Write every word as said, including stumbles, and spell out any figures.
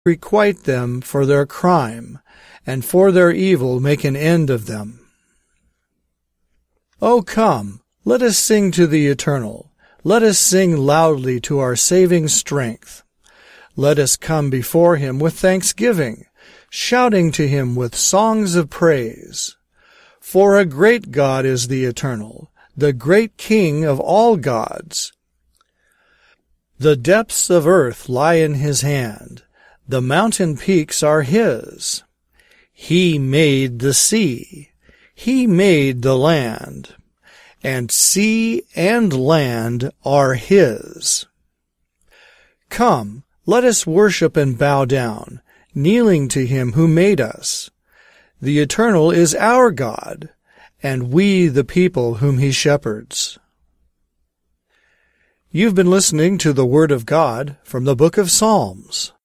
requite them for their crime, and for their evil make an end of them. O come, let us sing to the Eternal. Let us sing loudly to our saving strength. Let us come before him with thanksgiving, shouting to him with songs of praise. For a great God is the Eternal, the great King of all gods. The depths of earth lie in his hand. The mountain peaks are his. He made the sea. He made the land. And sea and land are his. Come, let us worship and bow down, kneeling to him who made us. The Eternal is our God, and we the people whom he shepherds. You've been listening to the Word of God from the Book of Psalms.